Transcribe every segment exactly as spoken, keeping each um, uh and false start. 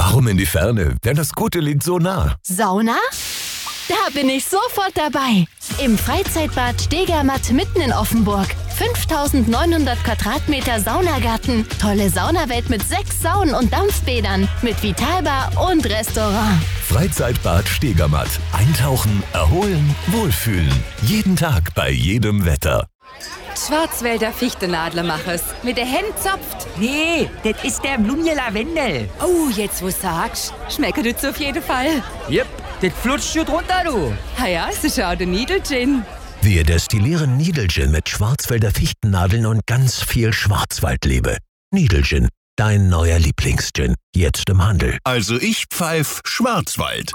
Warum in die Ferne, wenn das Gute liegt so nah? Sauna? Da bin ich sofort dabei. Im Freizeitbad Stegermatt mitten in Offenburg. fünftausendneunhundert Quadratmeter Saunagarten. Tolle Saunawelt mit sechs Saunen und Dampfbädern. Mit Vitalbar und Restaurant. Freizeitbad Stegermatt. Eintauchen, erholen, wohlfühlen. Jeden Tag bei jedem Wetter. Schwarzwälder Fichtenadlermachers. Mit der Hand zopft. Nee, das ist der Blumje Lavendel. Oh, jetzt wo sagst, schmeckt das auf jeden Fall. Jep, das flutscht schon drunter, du. Ah ja, es ist auch der Niedelgin. Wir destillieren Niedelgin mit Schwarzwälder Fichtennadeln und ganz viel Schwarzwaldliebe. Niedelgin, dein neuer Lieblingsgin. Jetzt im Handel. Also ich pfeif Schwarzwald.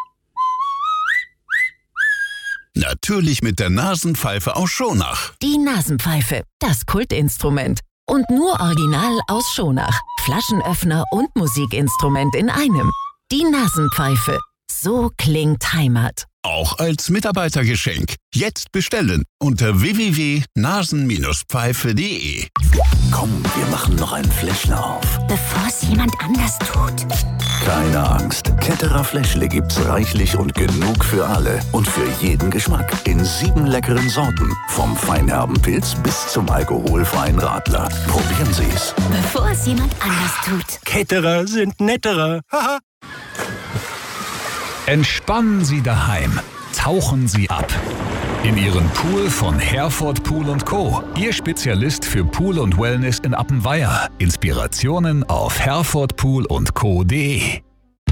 Natürlich mit der Nasenpfeife aus Schonach. Die Nasenpfeife, das Kultinstrument. Und nur original aus Schonach. Flaschenöffner und Musikinstrument in einem. Die Nasenpfeife. So klingt Heimat. Auch als Mitarbeitergeschenk. Jetzt bestellen unter w w w punkt nasen Pfeife punkt de. Komm, wir machen noch einen Fläschler auf. Bevor es jemand anders tut. Keine Angst. Ketterer Fläschle gibt's reichlich und genug für alle. Und für jeden Geschmack. In sieben leckeren Sorten. Vom feinherben Pilz bis zum alkoholfreien Radler. Probieren Sie's. Bevor es jemand anders tut. Ketterer sind netterer. Haha. Entspannen Sie daheim. Tauchen Sie ab. In Ihren Pool von Herford Pool und Co. Ihr Spezialist für Pool und Wellness in Appenweier. Inspirationen auf herford pool und co punkt de.